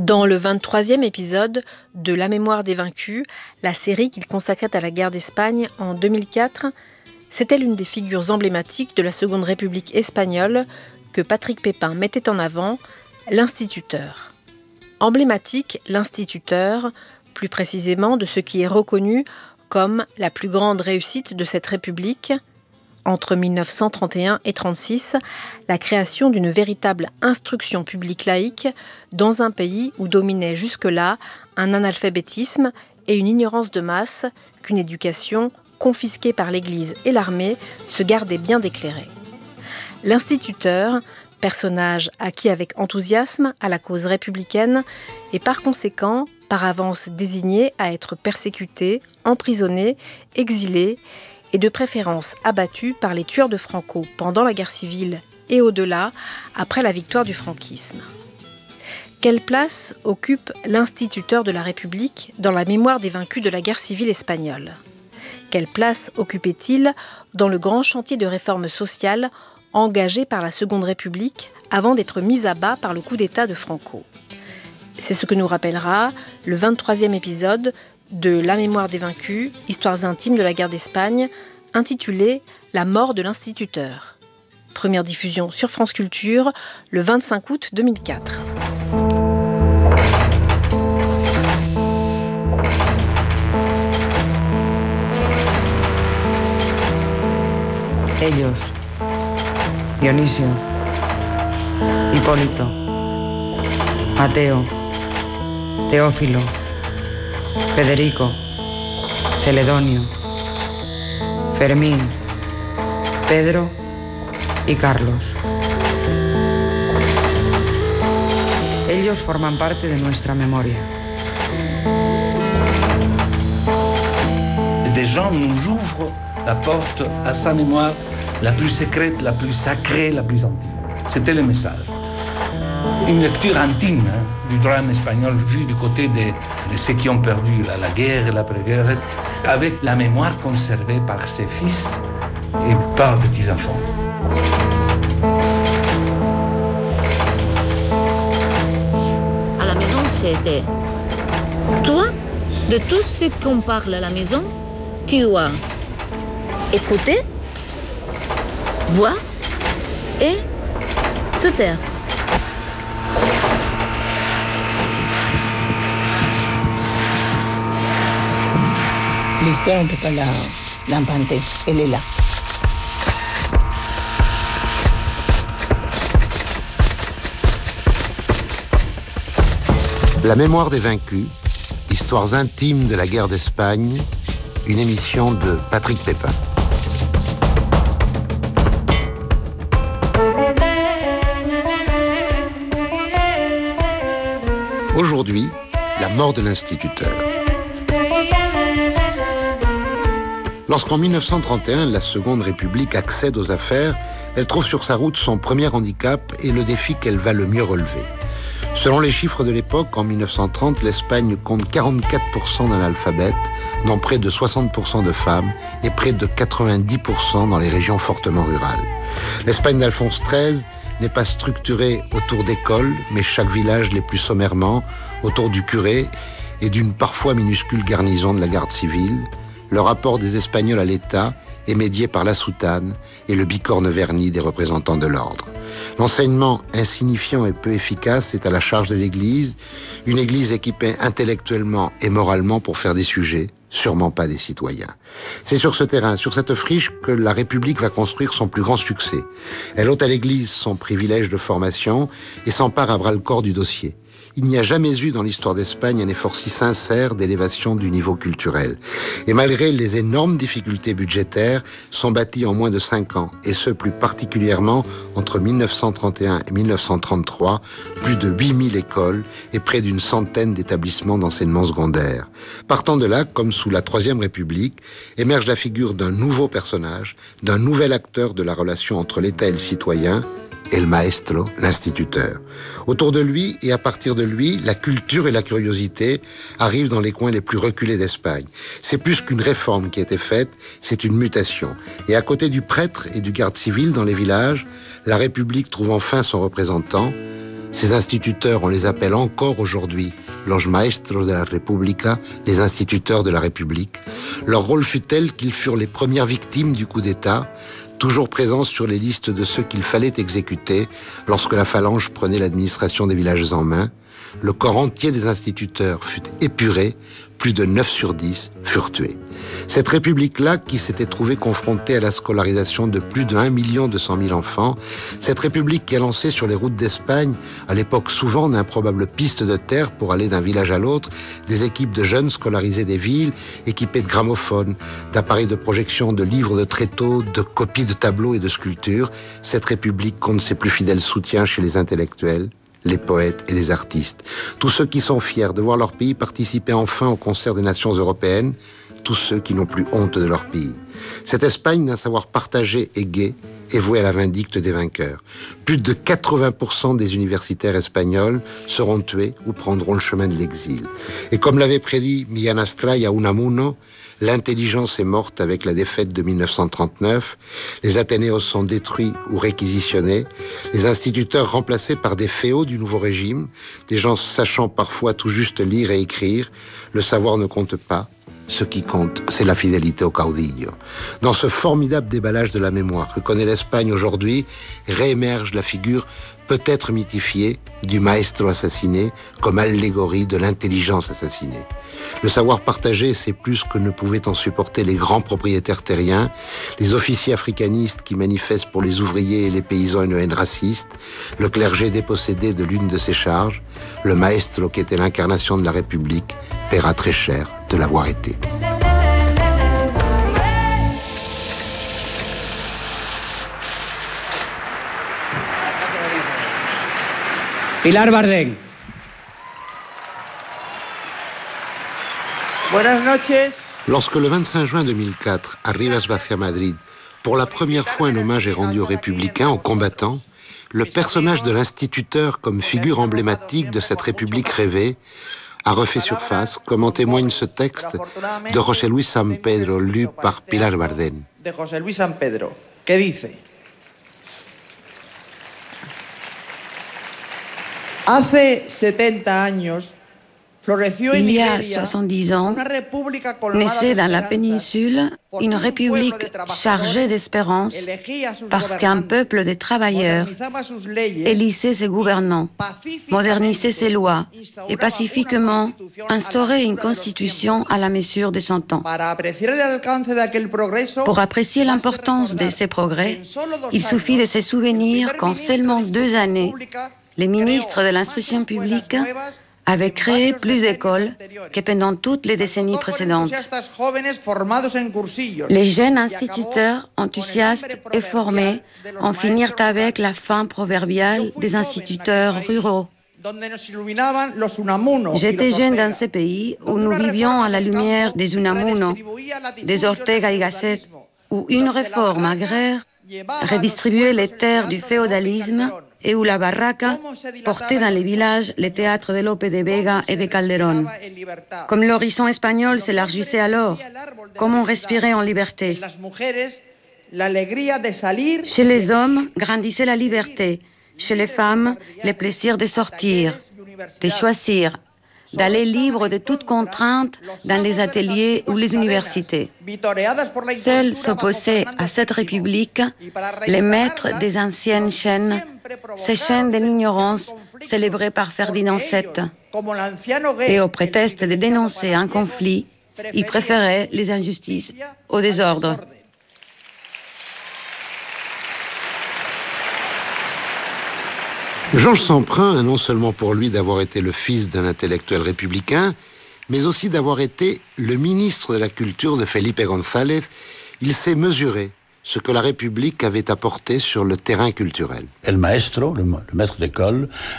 Dans le 23e épisode de La mémoire des vaincus, la série qu'il consacrait à la guerre d'Espagne en 2004, c'était l'une des figures emblématiques de la Seconde République espagnole que Patrick Pépin mettait en avant, l'instituteur. Emblématique, l'instituteur, plus précisément de ce qui est reconnu comme la plus grande réussite de cette République, entre 1931 et 1936, la création d'une véritable instruction publique laïque dans un pays où dominait jusque-là un analphabétisme et une ignorance de masse qu'une éducation confisquée par l'Église et l'armée se gardait bien d'éclairer. L'instituteur, personnage acquis avec enthousiasme à la cause républicaine et par conséquent par avance désigné à être persécuté, emprisonné, exilé et de préférence abattu par les tueurs de Franco pendant la guerre civile et au-delà, après la victoire du franquisme. Quelle place occupe l'instituteur de la République dans la mémoire des vaincus de la guerre civile espagnole ? Quelle place occupait-il dans le grand chantier de réforme sociale engagé par la Seconde République avant d'être mis à bas par le coup d'État de Franco ? C'est ce que nous rappellera le 23e épisode de La mémoire des vaincus, histoires intimes de la guerre d'Espagne, intitulé La mort de l'instituteur. Première diffusion sur France Culture le 25 août 2004. Ellos, Dionisio, Hipólito, Mateo, Teófilo, Federico, Celedonio, Fermín, Pedro y Carlos. Ellos forman parte de nuestra memoria. Des gens nous ouvrent la porte à sa mémoire la plus secrète, la plus sacrée, la plus intime. C'était le message. Une lecture intime du drame espagnol vu du côté de ceux qui ont perdu la guerre et l'après-guerre, avec la mémoire conservée par ses fils et par petits-enfants. À la maison, c'était toi, de tout ce qu'on parle à la maison, tu as écouté, voir et te taire. L'histoire de l'inventé, elle est là. La mémoire des vaincus, histoires intimes de la guerre d'Espagne, une émission de Patrick Pépin. Aujourd'hui, la mort de l'instituteur. Lorsqu'en 1931, la Seconde République accède aux affaires, elle trouve sur sa route son premier handicap et le défi qu'elle va le mieux relever. Selon les chiffres de l'époque, en 1930, l'Espagne compte 44% d'analphabètes, dont près de 60% de femmes et près de 90% dans les régions fortement rurales. L'Espagne d'Alphonse XIII n'est pas structurée autour d'écoles, mais chaque village l'est plus sommairement, autour du curé et d'une parfois minuscule garnison de la garde civile. Le rapport des Espagnols à l'État est médié par la soutane et le bicorne verni des représentants de l'ordre. L'enseignement insignifiant et peu efficace est à la charge de l'Église, une Église équipée intellectuellement et moralement pour faire des sujets, sûrement pas des citoyens. C'est sur ce terrain, sur cette friche, que la République va construire son plus grand succès. Elle ôte à l'Église son privilège de formation et s'empare à bras-le-corps du dossier. Il n'y a jamais eu dans l'histoire d'Espagne un effort si sincère d'élévation du niveau culturel. Et malgré les énormes difficultés budgétaires, sont bâtis en moins de 5 ans, et ce plus particulièrement entre 1931 et 1933, plus de 8000 écoles et près d'une centaine d'établissements d'enseignement secondaire. Partant de là, comme sous la Troisième République, émerge la figure d'un nouveau personnage, d'un nouvel acteur de la relation entre l'État et le citoyen, El Maestro, l'instituteur. Autour de lui et à partir de lui, la culture et la curiosité arrivent dans les coins les plus reculés d'Espagne. C'est plus qu'une réforme qui a été faite, c'est une mutation. Et à côté du prêtre et du garde civil dans les villages, la République trouve enfin son représentant, Ces instituteurs, on les appelle encore aujourd'hui los maestros de la República, les instituteurs de la République. Leur rôle fut tel qu'ils furent les premières victimes du coup d'État, toujours présents sur les listes de ceux qu'il fallait exécuter lorsque la phalange prenait l'administration des villages en main. Le corps entier des instituteurs fut épuré, plus de 9 sur 10 furent tués. Cette république-là, qui s'était trouvée confrontée à la scolarisation de plus de 1 200 000 enfants, cette république qui a lancé sur les routes d'Espagne, à l'époque souvent d'improbables pistes de terre pour aller d'un village à l'autre, des équipes de jeunes scolarisés des villes, équipés de gramophones, d'appareils de projection, de livres de tréteaux, de copies de tableaux et de sculptures, cette république compte ses plus fidèles soutiens chez les intellectuels, les poètes et les artistes. Tous ceux qui sont fiers de voir leur pays participer enfin au concert des nations européennes, tous ceux qui n'ont plus honte de leur pays. Cette Espagne d'un savoir partagé et gai est vouée à la vindicte des vainqueurs. Plus de 80% des universitaires espagnols seront tués ou prendront le chemin de l'exil. Et comme l'avait prédit Millán Astray à Unamuno, l'intelligence est morte avec la défaite de 1939, les Athénéos sont détruits ou réquisitionnés, les instituteurs remplacés par des féaux du nouveau régime, des gens sachant parfois tout juste lire et écrire, le savoir ne compte pas. Ce qui compte, c'est la fidélité au caudillo. Dans ce formidable déballage de la mémoire que connaît l'Espagne aujourd'hui, réémerge la figure peut-être mythifiée du maestro assassiné comme allégorie de l'intelligence assassinée. Le savoir partagé, c'est plus que ne pouvaient en supporter les grands propriétaires terriens, les officiers africanistes qui manifestent pour les ouvriers et les paysans une haine raciste, le clergé dépossédé de l'une de ses charges, le maestro qui était l'incarnation de la République paiera très cher de l'avoir été. Pilar Bardén. Buenas noches. Lorsque le 25 juin 2004, à Rivas Vacia Madrid, pour la première fois un hommage est rendu aux républicains, aux combattants, le personnage de l'instituteur comme figure emblématique de cette république rêvée a refait surface, comme en témoigne ce texte de José Luis San Pedro, lu par Pilar Bardén. De José Luis San Pedro, que dice: Hace 70 años, il y a 70 ans, naissait dans la péninsule une république chargée d'espérance parce qu'un peuple de travailleurs élissait ses gouvernants, modernisait ses lois et pacifiquement instaurait une constitution à la mesure de son temps. Pour apprécier l'importance de ces progrès, il suffit de se souvenir qu'en seulement 2 années, les ministres de l'instruction publique avaient créé plus d'écoles que pendant toutes les décennies précédentes. Les jeunes instituteurs enthousiastes et formés en finirent avec la fin proverbiale des instituteurs ruraux. J'étais jeune dans ce pays où nous vivions à la lumière des Unamuno, des Ortega y Gasset, où une réforme agraire redistribuait les terres du féodalisme et où la barraca portait dans les villages les théâtres de Lope de Vega et de Calderón. Comme l'horizon espagnol s'élargissait alors, comme on respirait en liberté. Chez les hommes grandissait la liberté, chez les femmes le plaisir de sortir, de choisir, d'aller libre de toute contrainte dans les ateliers ou les universités. Seuls s'opposaient à cette république les maîtres des anciennes chaînes, ces chaînes de l'ignorance célébrées par Ferdinand VII. Et au prétexte de dénoncer un conflit, ils préféraient les injustices au désordre. Georges Semprin a non seulement pour lui d'avoir été le fils d'un intellectuel républicain, mais aussi d'avoir été le ministre de la Culture de Felipe González. Il s'est mesuré ce que la République avait apporté sur le terrain culturel. El maestro, le maître d'école,